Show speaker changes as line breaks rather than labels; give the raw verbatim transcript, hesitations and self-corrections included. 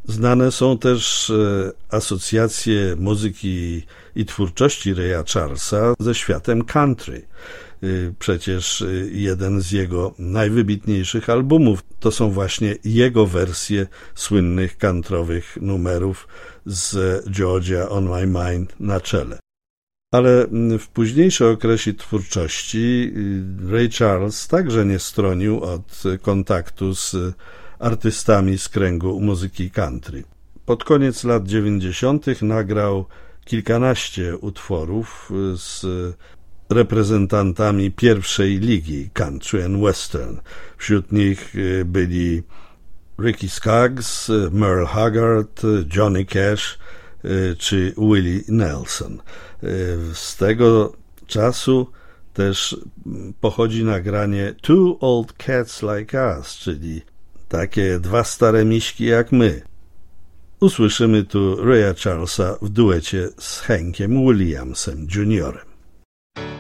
Znane są też asocjacje muzyki i twórczości Raya Charlesa ze światem country. Przecież jeden z jego najwybitniejszych albumów to są właśnie jego wersje słynnych countrywych numerów z Georgia on My Mind na czele. Ale w późniejszym okresie twórczości Ray Charles także nie stronił od kontaktu z artystami z kręgu muzyki country. Pod koniec lat dziewięćdziesiątych nagrał kilkanaście utworów z reprezentantami pierwszej ligi country and western. Wśród nich byli Ricky Skaggs, Merle Haggard, Johnny Cash czy Willie Nelson. Z tego czasu też pochodzi nagranie Two Old Cats Like Us, czyli takie dwa stare miśki jak my. Usłyszymy tu Raya Charlesa w duecie z Hankiem Williamsem juniorem